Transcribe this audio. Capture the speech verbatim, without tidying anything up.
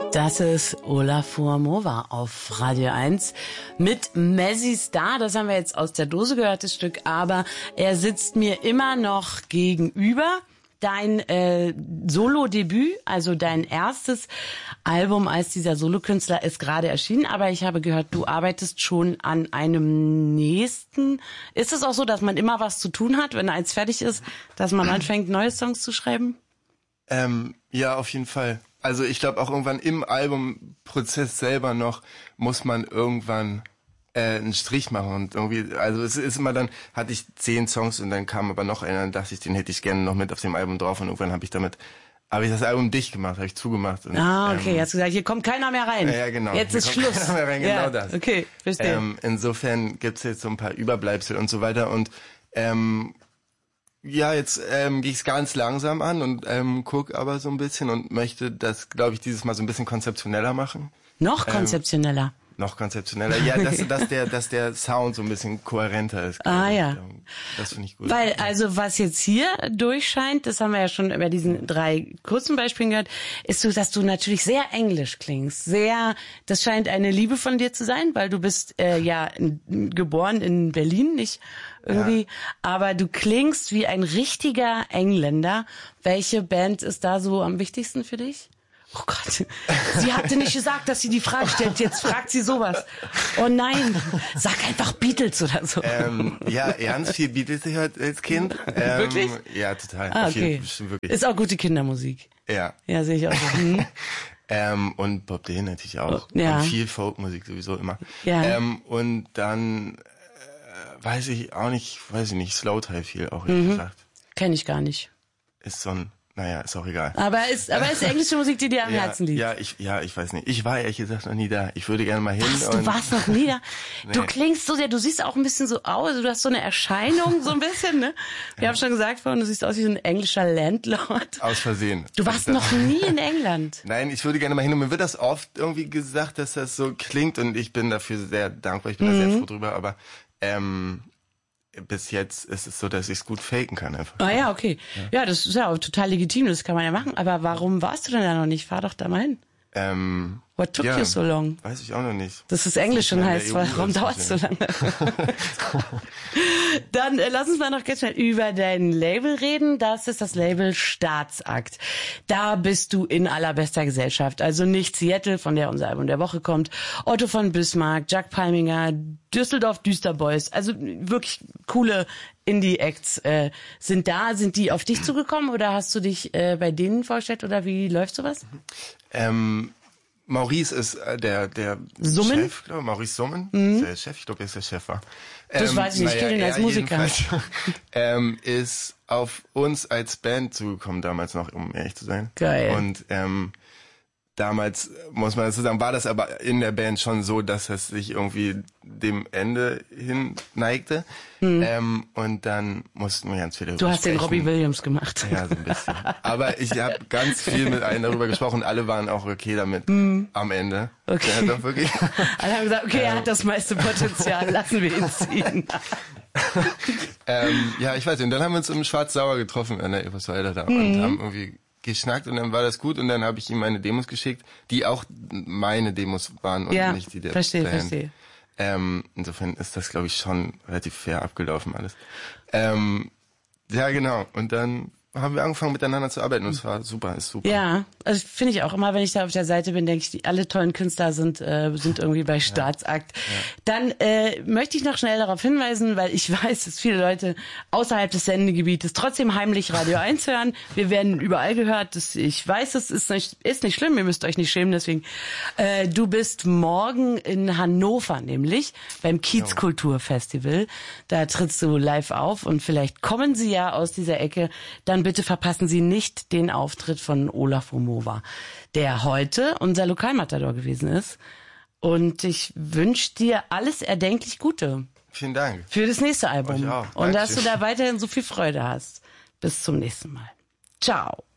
Das ist Olafur Mova auf Radio eins mit Mazzy Star. Das haben wir jetzt aus der Dose gehört, das Stück. Aber er sitzt mir immer noch gegenüber. Dein äh, Solo-Debüt, also dein erstes Album als dieser Solokünstler ist gerade erschienen. Aber ich habe gehört, du arbeitest schon an einem nächsten. Ist es auch so, dass man immer was zu tun hat, wenn eins fertig ist, dass man anfängt, neue Songs zu schreiben? Ähm, ja, auf jeden Fall. Also ich glaube auch irgendwann im Albumprozess selber noch muss man irgendwann äh, einen Strich machen und irgendwie, also es ist immer dann, hatte ich zehn Songs und dann kam aber noch einer, dann dachte ich, den hätte ich gerne noch mit auf dem Album drauf und irgendwann habe ich damit, habe ich das Album dicht gemacht, habe ich zugemacht. Und, ah, okay, ähm, hast du gesagt, hier kommt keiner mehr rein. Ja, ja genau. Jetzt hier ist Schluss. Keiner mehr rein, genau ja, das. Okay, verstehe. Ähm, insofern gibt's jetzt so ein paar Überbleibsel und so weiter und ähm, ja, jetzt ähm, gehe ich es ganz langsam an und ähm, guck aber so ein bisschen und möchte das, glaube ich, dieses Mal so ein bisschen konzeptioneller machen. Noch konzeptioneller? Ähm, noch konzeptioneller. Ja, dass, dass der, dass der Sound so ein bisschen kohärenter ist. Ah ja. Das finde ich gut. Weil also was jetzt hier durchscheint, das haben wir ja schon bei diesen drei kurzen Beispielen gehört, ist so, dass du natürlich sehr englisch klingst. Sehr, das scheint eine Liebe von dir zu sein, weil du bist äh, ja in, geboren in Berlin, nicht irgendwie, ja. Aber du klingst wie ein richtiger Engländer. Welche Band ist da so am wichtigsten für dich? Oh Gott, sie hatte nicht gesagt, dass sie die Frage stellt. Jetzt fragt sie sowas. Oh nein, sag einfach Beatles oder so. Ähm, ja, ganz viel Beatles gehört als Kind. Ähm, wirklich? Ja, total. Ah, okay. Viel, wirklich. Ist auch gute Kindermusik. Ja. Ja, sehe ich auch so. Hm. ähm, und Bob Dylan natürlich auch. Ja. Und viel Folkmusik sowieso immer. Ja. Ähm, und dann äh, weiß ich auch nicht, weiß ich nicht, Slowthai viel auch, ehrlich mhm. gesagt. Kenn ich gar nicht. Ist so ein Naja, ist auch egal. Aber ist, aber ist englische Musik, die dir am ja, Herzen liegt? Ja, ich, ja, ich weiß nicht. Ich war ehrlich gesagt noch nie da. Ich würde gerne mal hin. Was, du warst noch nie da? Nee. Du klingst so sehr, du siehst auch ein bisschen so aus, du hast so eine Erscheinung, so ein bisschen, ne? Wir ja. haben schon gesagt vorhin, du siehst aus wie so ein englischer Landlord. Aus Versehen. Du warst noch nie in England. Nein, ich würde gerne mal hin und mir wird das oft irgendwie gesagt, dass das so klingt und ich bin dafür sehr dankbar, ich bin mhm. da sehr froh drüber, aber, ähm, bis jetzt ist es so, dass ich es gut faken kann einfach. Ah ja, okay. Ja. ja, das ist ja auch total legitim, das kann man ja machen. Aber warum warst du denn da noch nicht? Fahr doch da mal hin. Ähm, What took ja, you so long? Weiß ich auch noch nicht. Das ist Englisch und heißt, warum dauert es so lange? Dann äh, lass uns mal noch ganz schnell über dein Label reden. Das ist das Label Staatsakt. Da bist du in allerbester Gesellschaft. Also nicht Seattle, von der unser Album der Woche kommt, Otto von Bismarck, Jack Palminger, Düsseldorf Düsterboys. Also wirklich coole Indie-Acts äh, sind da. Sind die auf dich zugekommen oder hast du dich äh, bei denen vorgestellt oder wie läuft sowas? Ähm, Maurice ist äh, der der Summen? Chef, glaube Maurice Summen, mhm. ist der Chef, ich glaube, er ist der Chef war. Ähm, das weiß ich nicht, ich kenne ihn als Musiker. ähm, ist auf uns als Band zugekommen damals noch, um ehrlich zu sein. Geil. Und ähm, damals, muss man dazu sagen, war das aber in der Band schon so, dass es sich irgendwie dem Ende hin neigte. Hm. Ähm, und dann mussten wir ganz viel darüber Du hast sprechen. den Robbie Williams gemacht. Ja, so ein bisschen. Aber ich habe ganz viel mit allen darüber gesprochen. Alle waren auch okay damit hm. am Ende. Okay. Der hat doch wirklich Alle haben gesagt, okay, er hat das meiste Potenzial, lassen wir ihn ziehen. ähm, ja, ich weiß nicht. Und dann haben wir uns im Schwarz-Sauer getroffen an der Eberswalder da hm. und haben irgendwie geschnackt und dann war das gut und dann habe ich ihm meine Demos geschickt, die auch meine Demos waren und ja, nicht die der verstehe, Band. verstehe. Ähm, insofern ist das, glaube ich, schon relativ fair abgelaufen alles. Ähm, ja, genau. Und dann haben wir angefangen miteinander zu arbeiten und es war super, ist super. Ja, also finde ich auch immer, wenn ich da auf der Seite bin, denke ich, die, alle tollen Künstler sind äh, sind irgendwie bei Staatsakt. Ja. Ja. Dann äh, möchte ich noch schnell darauf hinweisen, weil ich weiß, dass viele Leute außerhalb des Sendegebietes trotzdem heimlich Radio eins hören. Wir werden überall gehört. Das, ich weiß, es ist nicht, ist nicht schlimm, ihr müsst euch nicht schämen, deswegen. Äh, du bist morgen in Hannover, nämlich beim Kiezkulturfestival. Da trittst du live auf und vielleicht kommen sie ja aus dieser Ecke. Dann bitte verpassen Sie nicht den Auftritt von Olafur Mova, der heute unser Lokalmatador gewesen ist. Und ich wünsche dir alles erdenklich Gute. Vielen Dank. Für das nächste Album. Euch auch. Und dass du da weiterhin so viel Freude hast. Bis zum nächsten Mal. Ciao.